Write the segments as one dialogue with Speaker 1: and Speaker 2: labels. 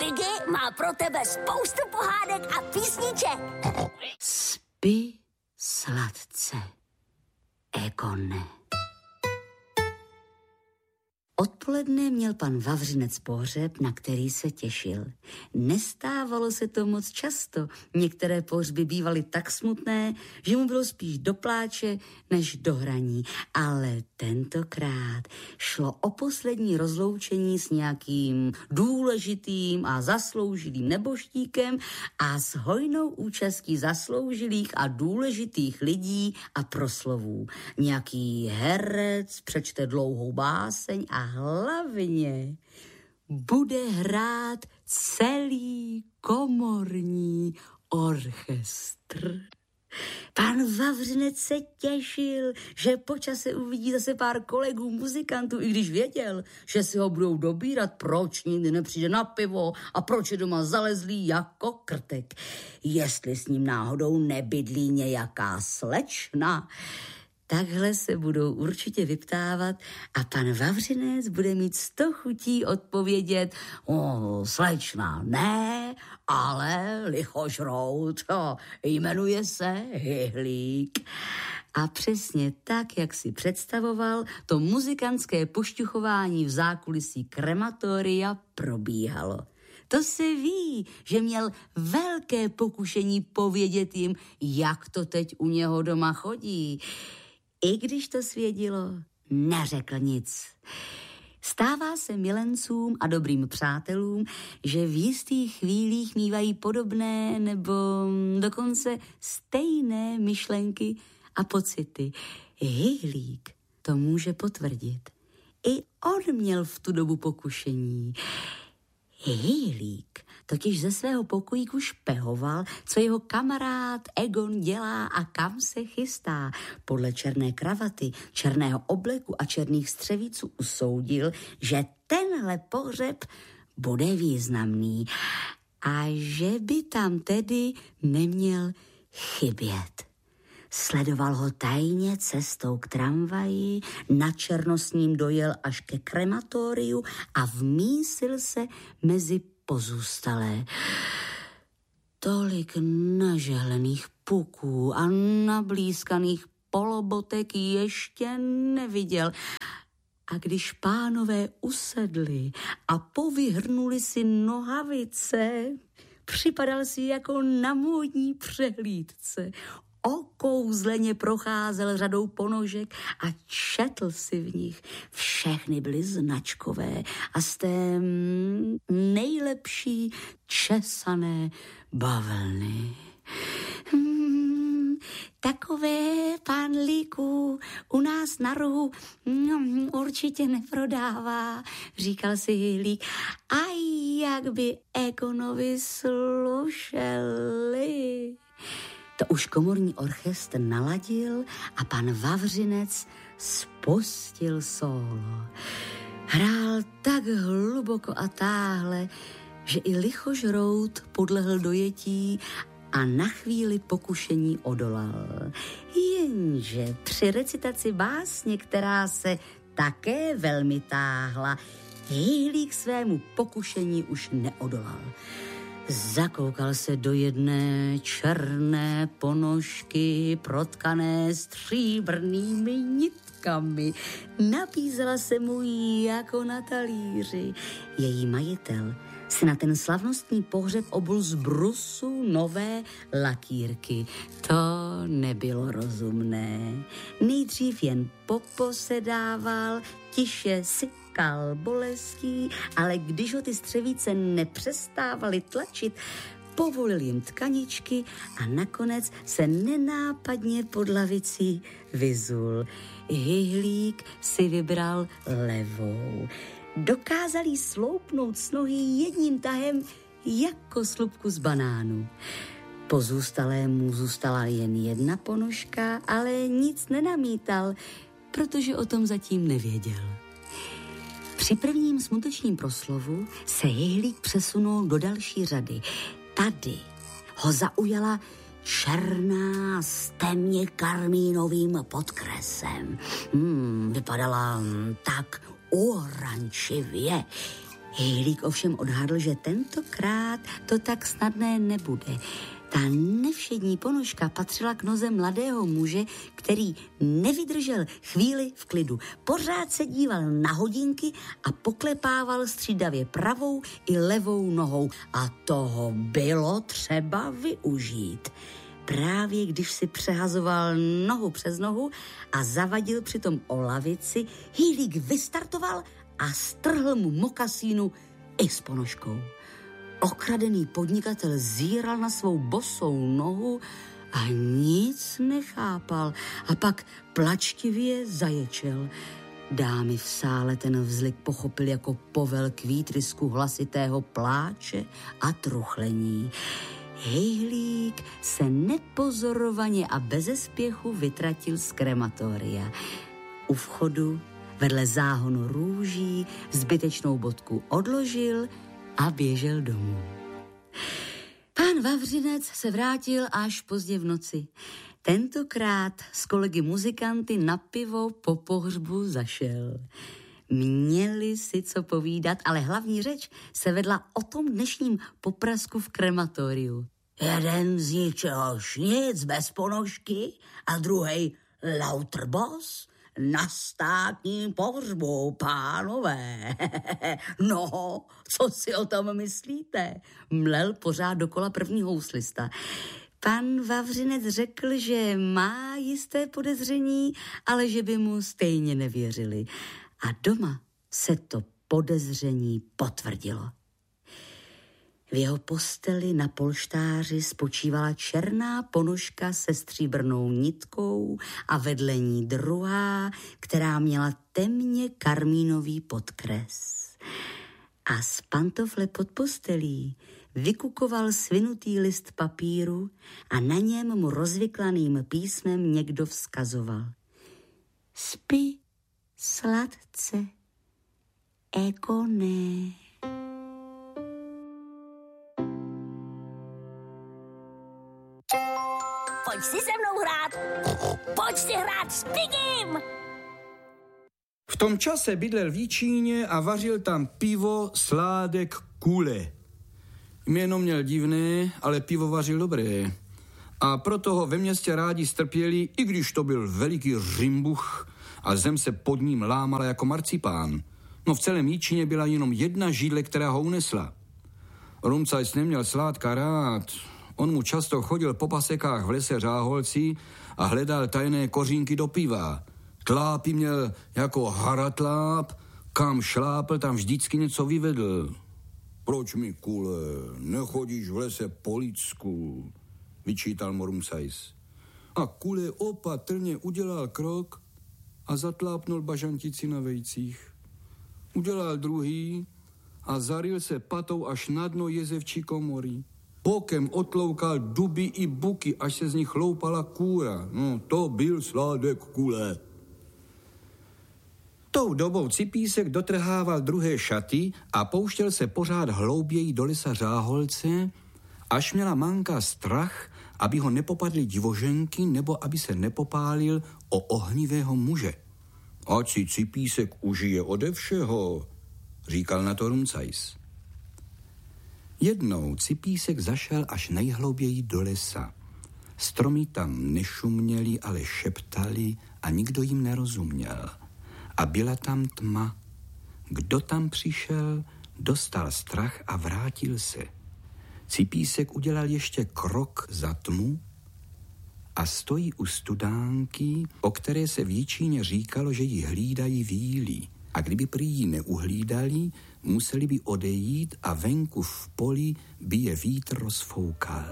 Speaker 1: Figgy má pro tebe spoustu pohádek a písniček.
Speaker 2: Spí sladce, Egone. Odpoledne měl pan Vavřinec pohřeb, na který se těšil. Nestávalo se to moc často. Některé pohřby bývaly tak smutné, že mu bylo spíš do pláče než do hraní. Ale tentokrát šlo o poslední rozloučení s nějakým důležitým a zasloužilým nebožtíkem a s hojnou účastí zasloužilých a důležitých lidí a proslovů. Nějaký herec přečte dlouhou báseň a hlavně bude hrát celý komorní orchestr. Pan Vavřinec se těšil, že po čase uvidí zase pár kolegů muzikantů, i když věděl, že si ho budou dobírat, proč nikdy nepřijde na pivo a proč je doma zalezlý jako krtek. Jestli s ním náhodou nebydlí nějaká slečna. Takhle se budou určitě vyptávat a pan Vavřinec bude mít 100 chutí odpovědět: slečna ne, ale lichožrout, jmenuje se Hyhlík. A přesně tak, jak si představoval, to muzikantské pošťuchování v zákulisí krematoria probíhalo. To se ví, že měl velké pokušení povědět jim, jak to teď u něho doma chodí. I když to svědilo, neřekl nic. Stává se milencům a dobrým přátelům, že v jistých chvílích mívají podobné nebo dokonce stejné myšlenky a pocity. Hyhlík to může potvrdit. I on měl v tu dobu pokušení. Hyhlík totiž ze svého pokojíku špehoval, co jeho kamarád Egon dělá a kam se chystá. Podle černé kravaty, černého obleku a černých střevíců usoudil, že tenhle pohřeb bude významný a že by tam tedy neměl chybět. Sledoval ho tajně cestou k tramvaji, načerno s ním dojel až ke krematoriu a vmísil se mezi pozůstalé. Tolik nažehlených puků a nablízkaných polobotek ještě neviděl. A když pánové usedli a povyhrnuli si nohavice, připadal si jako na módní přehlídce. Okouzleně procházel řadou ponožek a četl si v nich. Všechny byly značkové a z té nejlepší česané bavlny. Takové, pánlíku, u nás na rohu určitě neprodává, říkal si Hyhlík. A jak by Egonovi slušeli. To už komorní orchestr naladil a pan Vavřinec spustil sólo. Hrál tak hluboko a táhle, že i lichožrout podlehl dojetí a na chvíli pokušení odolal. Jenže při recitaci básně, která se také velmi táhla, Hyhlík svému pokušení už neodolal. Zakoukal se do jedné černé ponožky protkané stříbrnými nitkami. Nabízela se mu jako na talíři. Její majitel si na ten slavnostní pohřeb obul z brusu nové lakírky. To nebylo rozumné. Nejdřív jen poposedával, tiše sykal bolestí, ale když ho ty střevíce nepřestávaly tlačit, povolil jim tkaničky a nakonec se nenápadně pod lavicí vyzul. Hyhlík si vybral levou. Dokázal jí sloupnout s nohy jedním tahem jako slupku z banánu. Pozůstalému zůstala jen jedna ponožka, ale nic nenamítal, protože o tom zatím nevěděl. Při prvním smutečním proslovu se Hyhlík přesunul do další řady. Tady ho zaujala černá s temně karmínovým podkresem. Vypadala tak oranživě. Hejlík ovšem odhadl, že tentokrát to tak snadné nebude. Ta nevšední ponožka patřila k noze mladého muže, který nevydržel chvíli v klidu. Pořád se díval na hodinky a poklepával střídavě pravou i levou nohou. A toho bylo třeba využít. Právě když si přehazoval nohu přes nohu a zavadil přitom o lavici, Hejlík vystartoval a strhl mu mokasínu i s ponožkou. Okradený podnikatel zíral na svou bosou nohu a nic nechápal. A pak plačtivě zaječel. Dámy v sále ten vzlik pochopil jako povel k výtrysku hlasitého pláče a truchlení. Hejlík se nepozorovaně a beze spěchu vytratil z krematoria. U vchodu vedle záhonu růží zbytečnou bodku odložil a běžel domů. Pán Vavřinec se vrátil až pozdě v noci. Tentokrát s kolegy muzikanty na pivo po pohřbu zašel. Měli si co povídat, ale hlavní řeč se vedla o tom dnešním poprasku v krematoriu. Jeden z nich čehož nic bez ponožky a druhej lauterbos na státním pohřbu, pánové. No, co si o tom myslíte? Mlel pořád dokola první houslista. Pan Vavřinec řekl, že má jisté podezření, ale že by mu stejně nevěřili. A doma se to podezření potvrdilo. V jeho posteli na polštáři spočívala černá ponožka se stříbrnou nitkou a vedle ní druhá, která měla temně karmínový podkres. A z pantofle pod postelí vykukoval svinutý list papíru a na něm mu rozvyklaným písmem někdo vzkazoval. Spi sladce, Egone.
Speaker 1: Pojď si se mnou hrát. Pojď si hrát s Pigim.
Speaker 3: V tom čase bydlel v Jíčíně a vařil tam pivo Sládek Kule. Jméno měl divné, ale pivo vařil dobré. A proto ho ve městě rádi strpěli, i když to byl veliký řimbuch a zem se pod ním lámala jako marcipán. No v celém Jíčíně byla jenom jedna židle, která ho unesla. Rumcajs neměl Sládka rád. On mu často chodil po pasekách v lese Řáholci a hledal tajné kořínky do piva. Tlápy měl jako haratláp, kam šlápl, tam vždycky něco vyvedl. Proč mi, Kule, nechodíš v lese po lidsku, vyčítal mu Rumcajs. A Kule opatrně udělal krok a zatlápnul bažantici na vejcích. Udělal druhý a zaril se patou až na dno jezevčí komory. Bokem otloukal duby i buky, až se z nich chloupala kůra. No, to byl Sládek Kule. Tou dobou Cipísek dotrhával druhé šaty a pouštěl se pořád hlouběji do lesa Řáholce, až měla Manka strach, aby ho nepopadly divoženky nebo aby se nepopálil o ohnivého muže. Ať si Cipísek užije ode všeho, říkal na to Rumcajs. Jednou Cipísek zašel až nejhlouběji do lesa. Stromy tam nešuměly, ale šeptali a nikdo jim nerozuměl. A byla tam tma. Kdo tam přišel, dostal strach a vrátil se. Cipísek udělal ještě krok za tmu a stojí u studánky, o které se v Jíčíně říkalo, že ji hlídají víly. A kdyby prý ji neuhlídali, museli by odejít a venku v poli by je vítr rozfoukal.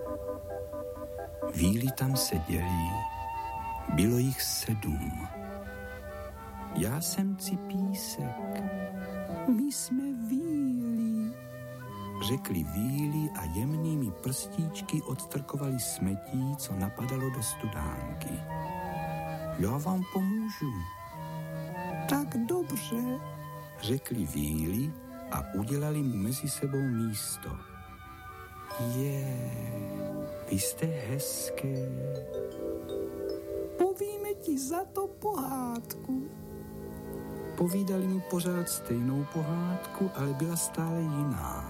Speaker 3: Víly tam seděli, bylo jich 7. Já jsem Cipísek, my jsme víly, řekli víly a jemnými prstíčky odstrkovali smetí, co napadalo do studánky. Já vám pomůžu. Tak dobře, řekli víly a udělali mu mezi sebou místo. Vy jste hezké. Povíme ti za to pohádku. Povídali mu pořád stejnou pohádku, ale byla stále jiná.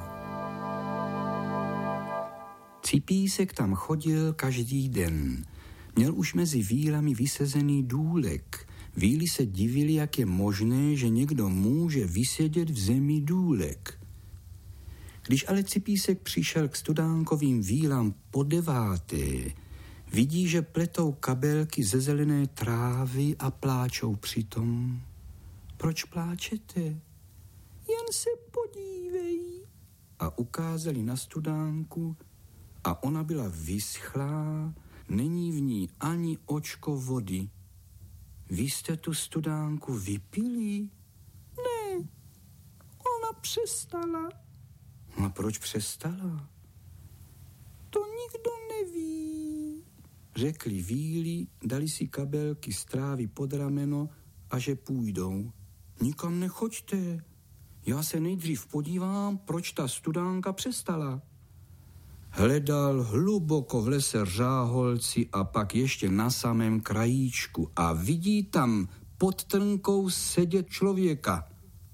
Speaker 3: Cipísek tam chodil každý den. Měl už mezi vílami vysezený důlek. Víly se divili, jak je možné, že někdo může vysedět v zemi důlek. Když ale Cipísek přišel k studánkovým vílám po 9, vidí, že pletou kabelky ze zelené trávy a pláčou přitom. Proč pláčete? Jen se podívej. A ukázali na studánku a ona byla vyschlá, není v ní ani očko vody. Vy jste tu studánku vypili? Ne, ona přestala. A proč přestala? To nikdo neví. Řekli víly, dali si kabelky z trávy pod rameno a že půjdou. Nikam nechoďte. Já se nejdřív podívám, proč ta studánka přestala. Hledal hluboko v lese řáholci a pak ještě na samém krajíčku a vidí tam pod trnkou sedět člověka.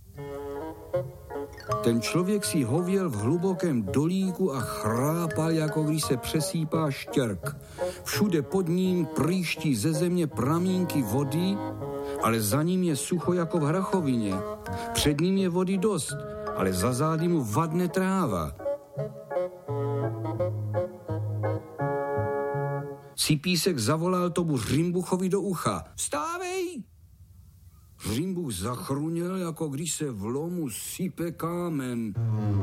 Speaker 3: Ten člověk si hověl v hlubokém dolíku a chrápal, jako když se přesýpá štěrk. Všude pod ním prýští ze země pramínky vody, ale za ním je sucho jako v hrachovině. Před ním je vody dost, ale za zády mu vadne tráva. Cipísek zavolal tomu Řimbuchovi do ucha. Vstávej! Řimbuch zachruněl, jako když se v lomu sype kámen.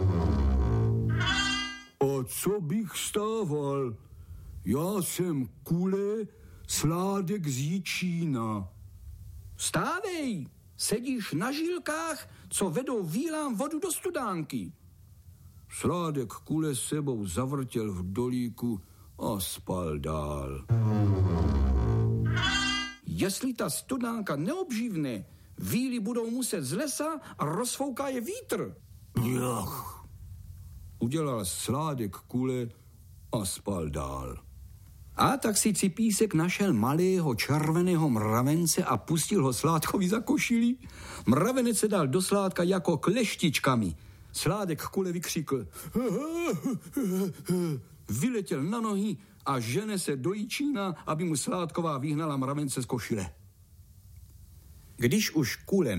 Speaker 3: A co bych stával? Já jsem Kule, Sládek z Jičína. Vstávej! Sedíš na žilkách, co vedou vílám vodu do studánky. Sládek Kule sebou zavrtěl v dolíku a spal dál. Jestli ta studánka neobživne, víly budou muset z lesa a rozfouká je vítr. Jach. Udělal Sládek Kule a spal dál. A tak si Cipísek našel malého červeného mravence a pustil ho Sládkovi za košili. Mravenec se dal do Sládka jako kleštičkami. Sládek Kule vykřikl. Vyletěl na nohy a žene se do Jičína, aby mu Sládková vyhnala mravence z košile. Když už Kule